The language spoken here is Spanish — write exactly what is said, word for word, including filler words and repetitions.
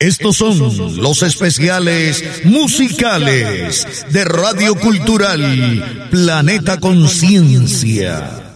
Estos son los especiales musicales de Radio Cultural Planeta Conciencia.